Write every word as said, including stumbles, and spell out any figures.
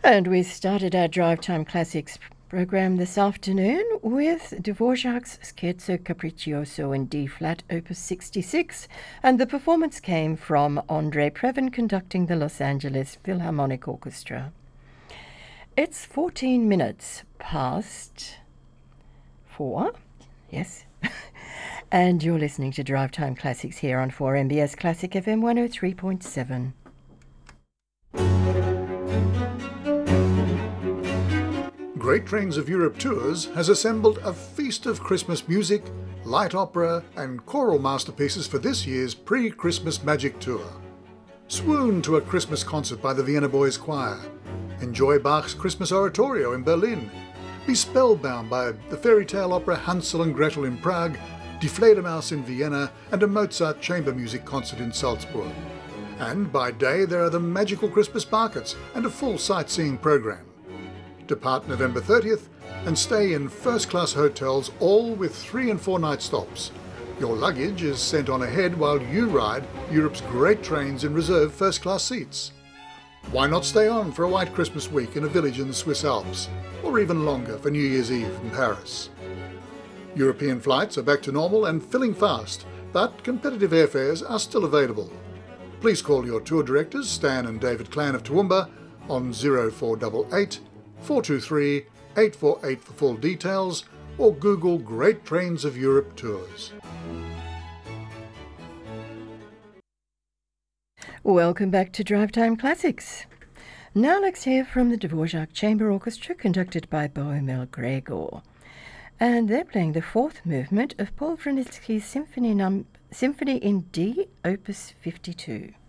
And we started our Drive Time Classics program this afternoon with Dvorak's Scherzo Capriccioso in D-flat, opus sixty-six, and the performance came from Andre Previn conducting the Los Angeles Philharmonic Orchestra. It's fourteen minutes past four, yes, and you're listening to Drive Time Classics here on four M B S Classic F M one oh three point seven. Great Trains of Europe Tours has assembled a feast of Christmas music, light opera and choral masterpieces for this year's pre-Christmas Magic Tour. Swoon to a Christmas concert by the Vienna Boys Choir. Enjoy Bach's Christmas Oratorio in Berlin. Be spellbound by the fairy tale opera Hansel and Gretel in Prague, Die Fledermaus in Vienna and a Mozart chamber music concert in Salzburg. And by day there are the magical Christmas markets and a full sightseeing program. Depart November thirtieth and stay in first-class hotels, all with three and four night stops. Your luggage is sent on ahead while you ride Europe's great trains in reserved first-class seats. Why not stay on for a white Christmas week in a village in the Swiss Alps, or even longer for New Year's Eve in Paris? European flights are back to normal and filling fast, but competitive airfares are still available. Please call your tour directors, Stan and David Clan of Toowoomba, on zero four eight eight, four two three, eight four eight for full details, or Google Great Trains of Europe Tours. Welcome back to Drive Time Classics. Now let's hear from the Dvorak Chamber Orchestra conducted by Bohumil Gregor. And they're playing the fourth movement of Paul Wranitzky's Symphony, num- Symphony in D, opus fifty-two.